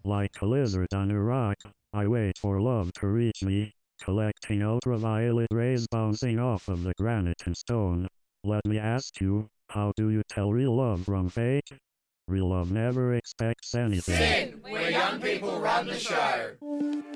Like a lizard on a rock, I wait for love to reach me, collecting ultraviolet rays bouncing off of the granite and stone. Let me ask you, how do you tell real love from fake? Real love never expects anything. Sin, where young people run the show.